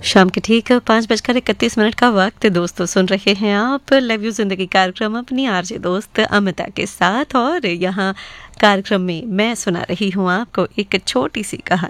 शाम के ठीक 5:31 का वक्त। दोस्तों सुन रहे हैं आप लव यू जिंदगी कार्यक्रम अपनी आरजे दोस्त अमिता के साथ, और यहाँ कार्यक्रम में मैं सुना रही हूँ आपको एक छोटी सी कहानी।